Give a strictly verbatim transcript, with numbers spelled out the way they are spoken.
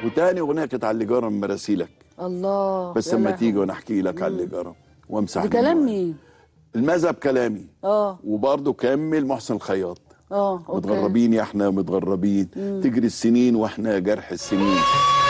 وتاني اغنيه كانت على اللي جرى من مراسيلك. الله. بس اما تيجي وانا احكي لك على اللي جرى وامسح. ده كلام مين؟ المذهب كلامي. اه وبرضه كمل محسن الخياط. اه اوكي. متغربين يا احنا متغربين، مم. تجري السنين واحنا جرح السنين.